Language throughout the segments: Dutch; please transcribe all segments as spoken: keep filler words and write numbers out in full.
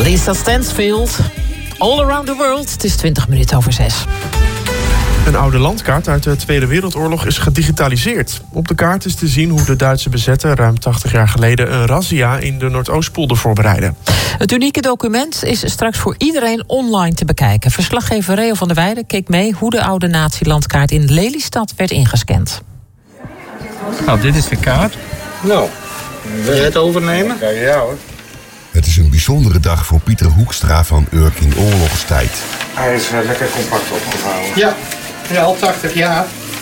Lisa Stansfield, All Around the World. Het is twintig minuten over zes. Een oude landkaart uit de Tweede Wereldoorlog is gedigitaliseerd. Op de kaart is te zien hoe de Duitse bezetter ruim tachtig jaar geleden een razzia in de Noordoostpolder voorbereidden. Het unieke document is straks voor iedereen online te bekijken. Verslaggever Reo van der Weijden keek mee hoe de oude nazi-landkaart in Lelystad werd ingescand. Nou, dit is de kaart. Nou, wil jij het overnemen? Ja, ja hoor. Het is een bijzondere dag voor Pieter Hoekstra van Urk in oorlogstijd. Hij is uh, lekker compact opgevouwen. Ja, ja, al tachtig jaar.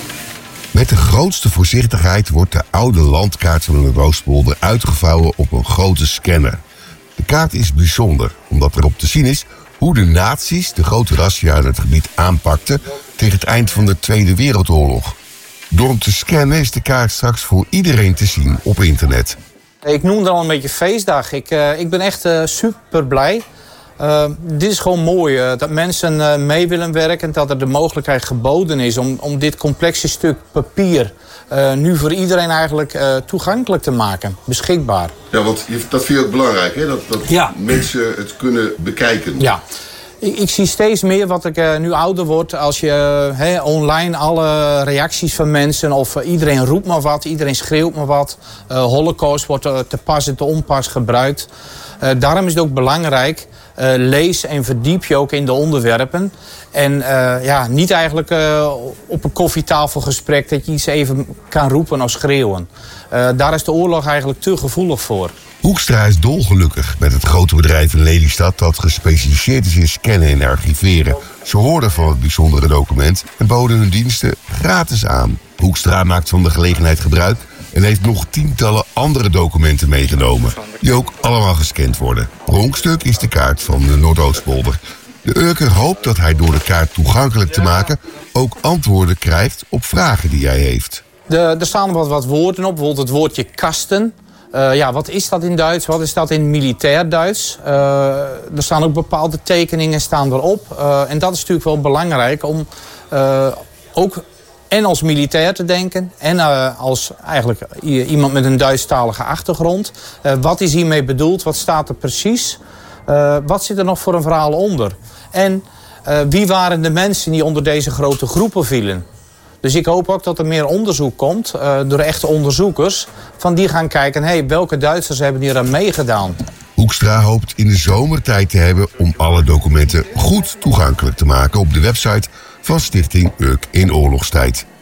Met de grootste voorzichtigheid wordt de oude landkaart van de Noordoostpolder uitgevouwen op een grote scanner. De kaart is bijzonder, omdat erop te zien is hoe de nazi's de grote razzia in het gebied aanpakten tegen het eind van de Tweede Wereldoorlog. Door hem te scannen is de kaart straks voor iedereen te zien op internet. Ik noemde al een beetje feestdag. Ik, uh, ik ben echt uh, super blij. Uh, dit is gewoon mooi, uh, dat mensen uh, mee willen werken. Dat er de mogelijkheid geboden is om, om dit complexe stuk papier uh, nu voor iedereen eigenlijk uh, toegankelijk te maken. Beschikbaar. Ja, want dat vind je ook belangrijk, hè? Dat, dat ja. mensen het kunnen bekijken. Ja. Ik, ik zie steeds meer, wat ik uh, nu ouder word, als je uh, he, online alle reacties van mensen, of uh, iedereen roept maar wat, iedereen schreeuwt maar wat. Uh, Holocaust wordt uh, te pas en te onpas gebruikt. Uh, daarom is het ook belangrijk, uh, lees en verdiep je ook in de onderwerpen. En uh, ja, niet eigenlijk uh, op een koffietafelgesprek dat je iets even kan roepen of schreeuwen. Uh, daar is de oorlog eigenlijk te gevoelig voor. Hoekstra is dolgelukkig met het grote bedrijf in Lelystad dat gespecialiseerd is in scannen en archiveren. Ze hoorden van het bijzondere document en boden hun diensten gratis aan. Hoekstra maakt van de gelegenheid gebruik en heeft nog tientallen andere documenten meegenomen, die ook allemaal gescand worden. Pronkstuk is de kaart van de Noordoostpolder. De Urker hoopt dat hij door de kaart toegankelijk te maken ook antwoorden krijgt op vragen die hij heeft. De, er staan wat, wat woorden op, bijvoorbeeld het woordje kasten. Uh, ja, wat is dat in Duits? Wat is dat in militair Duits? Uh, er staan ook bepaalde tekeningen staan erop. Uh, en dat is natuurlijk wel belangrijk om uh, ook en als militair te denken en uh, als eigenlijk iemand met een Duitsstalige achtergrond. Uh, wat is hiermee bedoeld? Wat staat er precies? Uh, wat zit er nog voor een verhaal onder? En uh, wie waren de mensen die onder deze grote groepen vielen? Dus ik hoop ook dat er meer onderzoek komt uh, door echte onderzoekers. Van die gaan kijken, hey, welke Duitsers hebben hier aan meegedaan? Hoekstra hoopt in de zomer tijd te hebben om alle documenten goed toegankelijk te maken op de website van Stichting Urk in oorlogstijd.